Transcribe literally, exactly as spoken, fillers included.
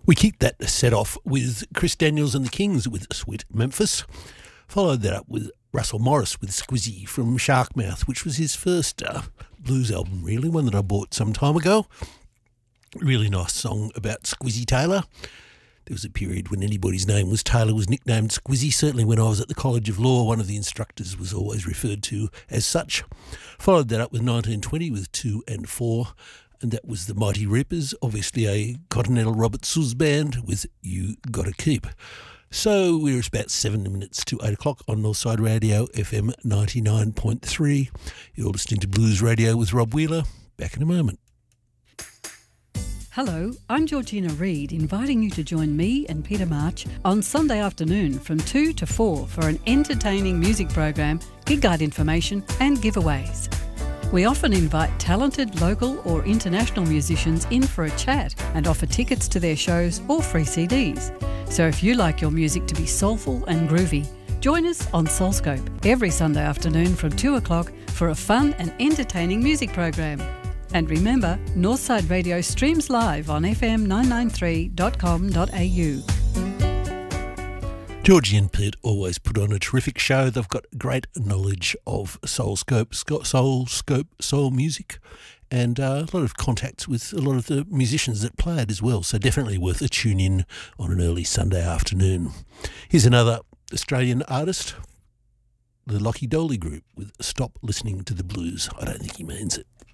We kicked that set off with Chris Daniels and the Kings with Sweet Memphis. Followed that up with Russell Morris with Squizzy from Sharkmouth, which was his first uh, blues album, really, one that I bought some time ago. Really nice song about Squizzy Taylor. There was a period when anybody's name was Taylor was nicknamed Squizzy. Certainly when I was at the College of Law, one of the instructors was always referred to as such. Followed that up with nineteen twenty with two and four. And that was the Mighty Reapers, obviously a Continental Robert Souz band with You Gotta Keep. So we're about seven minutes to eight o'clock on Northside Radio, F M ninety-nine point three. You're listening to Blues Radio with Rob Wheeler. Back in a moment. Hello, I'm Georgina Reid, inviting you to join me and Peter March on Sunday afternoon from two to four for an entertaining music program, gig guide information and giveaways. We often invite talented local or international musicians in for a chat and offer tickets to their shows or free C Ds. So if you like your music to be soulful and groovy, join us on Soulscope every Sunday afternoon from two o'clock for a fun and entertaining music program. And remember, Northside Radio streams live on f m nine ninety-three dot com dot a u. Georgie and Pete always put on a terrific show. They've got great knowledge of Soulscope, Soulscope, soul music, and uh, a lot of contacts with a lot of the musicians that play it as well. So definitely worth a tune in on an early Sunday afternoon. Here's another Australian artist, the Lockie Doley Group, with Stop Listening to the Blues. I don't think he means it.